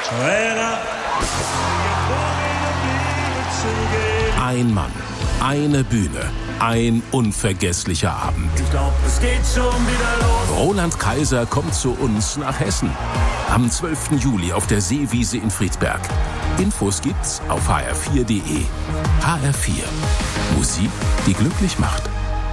Ein Mann, eine Bühne, ein unvergesslicher Abend. Ich glaub, es geht schon wieder los. Roland Kaiser kommt zu uns nach Hessen. Am 12. Juli auf der Seewiese in Friedberg. Infos gibt's auf hr4.de. HR4. Musik, die glücklich macht.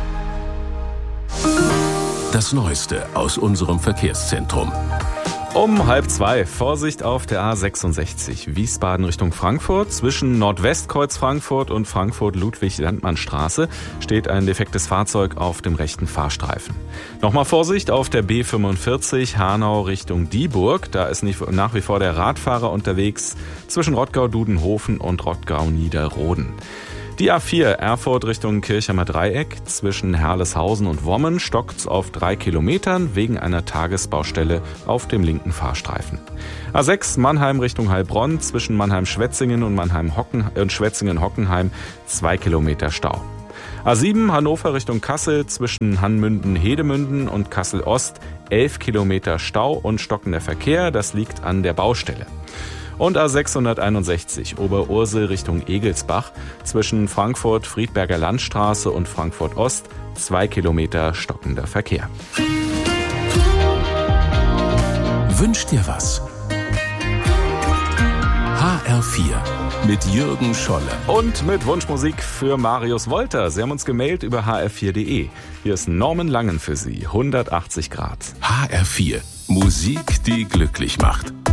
Das Neueste aus unserem Verkehrszentrum. Um 1:30. Vorsicht auf der A66 Wiesbaden Richtung Frankfurt. Zwischen Nordwestkreuz Frankfurt und Frankfurt-Ludwig-Landmann-Straße steht ein defektes Fahrzeug auf dem rechten Fahrstreifen. Nochmal Vorsicht auf der B45 Hanau Richtung Dieburg. Da ist nach wie vor der Radfahrer unterwegs zwischen Rottgau-Dudenhofen und Rottgau-Niederroden. Die A4 Erfurt Richtung Kirchheimer Dreieck zwischen Herleshausen und Wommen stockt's auf 3 Kilometern wegen einer Tagesbaustelle auf dem linken Fahrstreifen. A6 Mannheim Richtung Heilbronn zwischen Mannheim-Schwetzingen und Schwetzingen-Hockenheim 2 Kilometer Stau. A7 Hannover Richtung Kassel zwischen Hannmünden-Hedemünden und Kassel-Ost 11 Kilometer Stau und stockender Verkehr, das liegt an der Baustelle. Und A661 Oberursel Richtung Egelsbach zwischen Frankfurt-Friedberger Landstraße und Frankfurt-Ost 2 Kilometer stockender Verkehr. Wünsch dir was. HR4 mit Jürgen Scholle. Und mit Wunschmusik für Marius Wolter. Sie haben uns gemailt über hr4.de. Hier ist Norman Langen für Sie, 180 Grad. HR4, Musik, die glücklich macht.